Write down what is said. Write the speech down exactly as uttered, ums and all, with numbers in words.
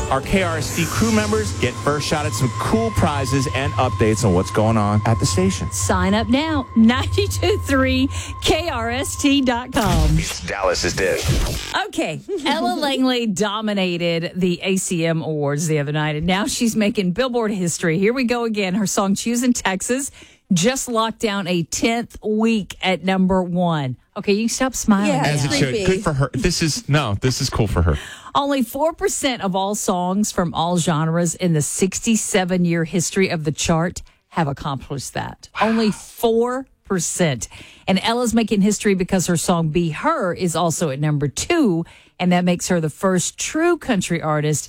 our K R S T crew members get first shot at some cool prizes and updates on what's going on at the station. Sign up now, nine two three K R S T dot com. It's Dallas's Dish. Okay, Ella Langley dominated the A C M Awards the other night, and now she's making Billboard history. Here we go again. Her song Choosing Texas just locked down a tenth week at number one. Okay, you can stop smiling. Yeah, now. As it should. Creepy. Good for her. This is, no, this is cool for her. Only four percent of all songs from all genres in the sixty-seven-year history of the chart have accomplished that. Wow. Only four percent. And Ella's making history because her song Be Her is also at number two, and that makes her the first true country artist